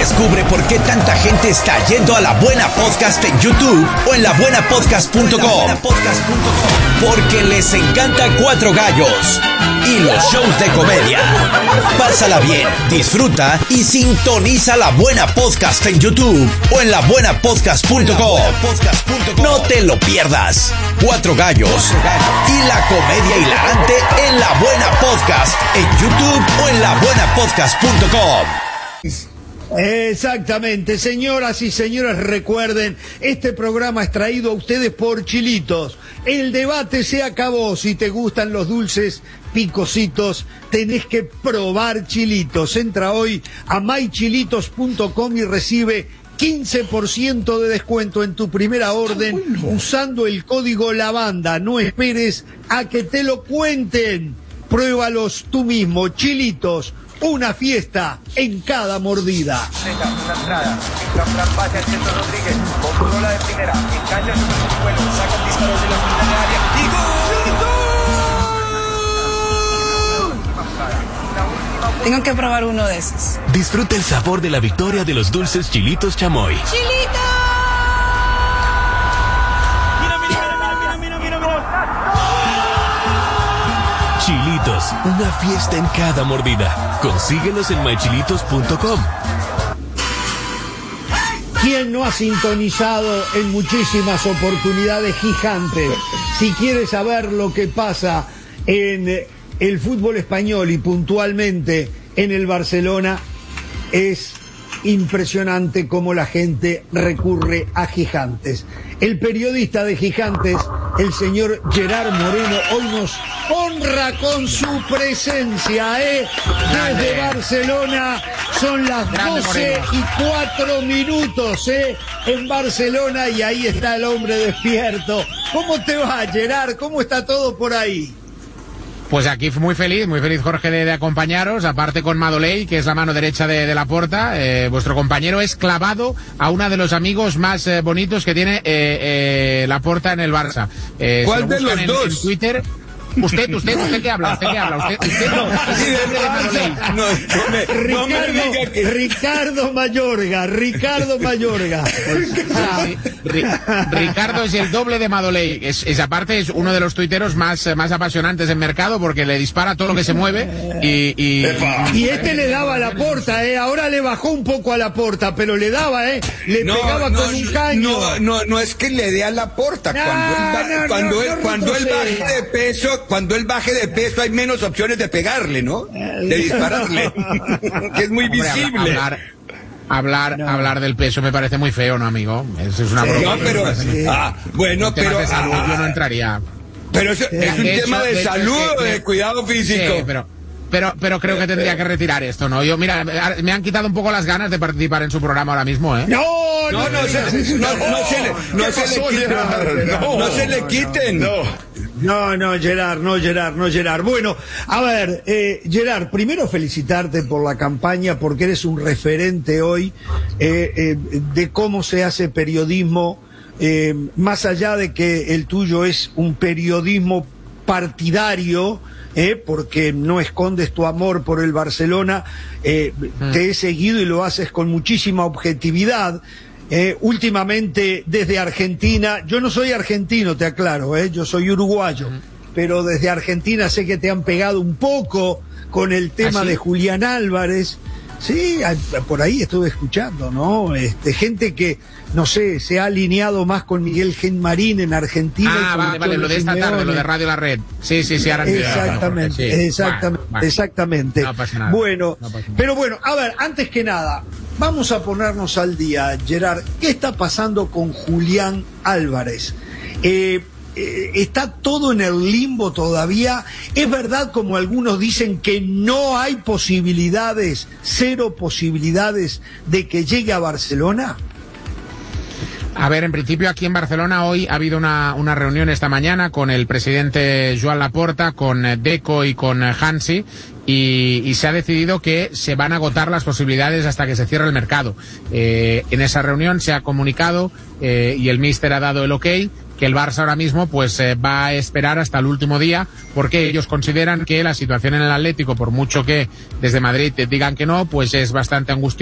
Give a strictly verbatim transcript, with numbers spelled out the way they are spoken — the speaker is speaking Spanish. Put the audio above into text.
Descubre por qué tanta gente está yendo a La Buena Podcast en YouTube o en la buena podcast punto com. Porque les encanta Cuatro Gallos y los shows de comedia. Pásala bien, disfruta y sintoniza La Buena Podcast en YouTube o en la buena podcast punto com. No te lo pierdas. Cuatro Gallos y la comedia hilarante en La Buena Podcast en YouTube o en la buena podcast punto com. Exactamente, señoras y señores, recuerden, este programa es traído a ustedes por Chilitos. El debate se acabó. Si te gustan los dulces picositos, tenés que probar Chilitos. Entra hoy a my chilitos punto com y recibe quince por ciento de descuento en tu primera orden usando el código LAVANDA. No esperes a que te lo cuenten. Pruébalos tú mismo. Chilitos, una fiesta en cada mordida. Una entrada, entra Fran, pase al centro Rodríguez, controla de primera, engancha sobre su vuelo, saca el disparo de la final de área y ¡gol! Tengo que probar uno de esos. Disfruta el sabor de la victoria de los dulces Chilitos Chamoy. ¡Chilitos! Mira, mira, mira, mira, mira, mira. Chilitos, una fiesta en cada mordida. Consíguelos en my chilitos punto com. ¿Quién no ha sintonizado en muchísimas oportunidades Gigantes? Si quieres saber lo que pasa en el fútbol español y puntualmente en el Barcelona, es impresionante cómo la gente recurre a Gigantes. El periodista de Gigantes, el señor Gerard Moreno, hoy nos honra con su presencia, ¿eh? Desde Barcelona, son las doce y cuatro minutos, ¿eh? En Barcelona, y ahí está el hombre despierto. ¿Cómo te va, Gerard? ¿Cómo está todo por ahí? Pues aquí muy feliz, muy feliz, Jorge, de, de acompañaros, aparte con Madoley, que es la mano derecha de, de Laporta. Eh, vuestro compañero es clavado a uno de los amigos más eh, bonitos que tiene eh, eh, Laporta en el Barça. Eh, ¿Cuál de los en, dos? En Twitter. Usted, usted, usted qué habla, usted qué habla, usted, usted no, Sí, es el nombre de Madoley. no, no me, no me Ricardo, diga que... Ricardo Mayorga, Ricardo Mayorga. Sí, Ri- Ricardo es el doble de Madoley. Es, es aparte es uno de los tuiteros más, eh, más apasionantes en mercado porque le dispara todo lo que se mueve y, y, Y este le daba a Laporta, eh, ahora le bajó un poco a Laporta, pero le daba, eh, le No, pegaba no, con un caño. no, no, no es que le dé a la porta. No, Cuando él, ba- no, cuando no, él, no cuando él retroceda. baje de peso, cuando él baje de peso hay menos opciones de pegarle, ¿no? De dispararle. Que es muy Hombre, visible. hablar, hablar, No. hablar del peso me parece muy feo, ¿no, amigo? Eso es una Sí, broma. No, pero, Sí. ah, bueno, En temas pero, de salud ah, yo no entraría. pero eso es un De hecho, tema de, de hecho, salud es o que- de cuidado físico. Sí, pero, pero, pero creo que tendría que retirar esto, ¿no? Yo, mira, me han quitado un poco las ganas de participar en su programa ahora mismo, ¿eh? No, No, no, se, no, no se le, no ¿Qué se pasó, le quiten, Gerard? no, No, se le no, quiten. No, no, Gerard, no, Gerard, no, Gerard. Bueno, a ver, eh, Gerard, primero felicitarte por la campaña, porque eres un referente hoy eh, eh, de cómo se hace periodismo, eh, más allá de que el tuyo es un periodismo partidario, eh, porque no escondes tu amor por el Barcelona, eh, Mm. te he seguido y lo haces con muchísima objetividad. Eh, últimamente desde Argentina, yo no soy argentino, te aclaro, eh, yo soy uruguayo, pero desde Argentina sé que te han pegado un poco con el tema ¿Ah, sí? de Julián Álvarez. Sí, a- por ahí estuve escuchando, ¿no? Este, gente que, no sé, se ha alineado más con Miguel Genmarín en Argentina. y Ah, con vale, vale, Cholo lo de esta tarde, Simeone. lo de Radio La Red. Sí, sí, sí, ahora entiendo. Exactamente, Sí. exactamente, Bueno, bueno. exactamente. No pasa nada. Bueno, No pasa nada. pero bueno, a ver, antes que nada, vamos a ponernos al día, Gerard. ¿Qué está pasando con Julián Álvarez? Eh, eh, ¿Está todo en el limbo todavía? ¿Es verdad, como algunos dicen, que no hay posibilidades, cero posibilidades de que llegue a Barcelona? A ver, en principio aquí en Barcelona hoy ha habido una, una reunión esta mañana con el presidente Joan Laporta, con eh, Deco y con eh, Hansi, y, y se ha decidido que se van a agotar las posibilidades hasta que se cierre el mercado. Eh, en esa reunión se ha comunicado eh, y el míster ha dado el ok que el Barça ahora mismo pues eh, va a esperar hasta el último día, porque ellos consideran que la situación en el Atlético, por mucho que desde Madrid digan que no, pues es bastante angustiosa.